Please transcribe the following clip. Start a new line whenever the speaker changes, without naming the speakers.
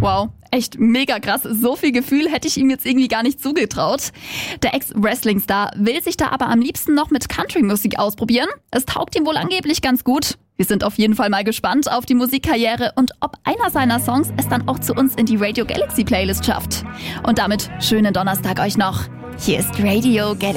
Wow, echt mega krass. So viel Gefühl hätte ich ihm jetzt irgendwie gar nicht zugetraut. Der Ex-Wrestling-Star will sich da aber am liebsten noch mit Country-Musik ausprobieren. Es taugt ihm wohl angeblich ganz gut. Wir sind auf jeden Fall mal gespannt auf die Musikkarriere und ob einer seiner Songs es dann auch zu uns in die Radio Galaxy Playlist schafft. Und damit schönen Donnerstag euch noch. Hier ist Radio Galaxy.